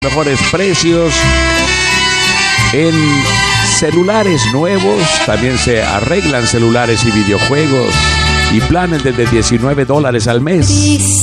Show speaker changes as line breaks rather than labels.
Mejores precios en celulares nuevos. También se arreglan celulares y videojuegos y planes desde $19 al mes.